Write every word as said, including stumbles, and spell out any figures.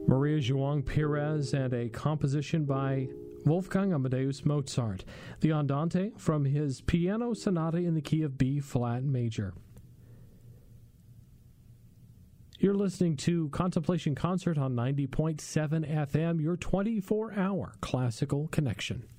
Maria João Pires and a composition by Wolfgang Amadeus Mozart, the Andante from his Piano Sonata in the key of B flat major. You're listening to Contemplation Concert on ninety point seven F M, your twenty-four hour classical connection.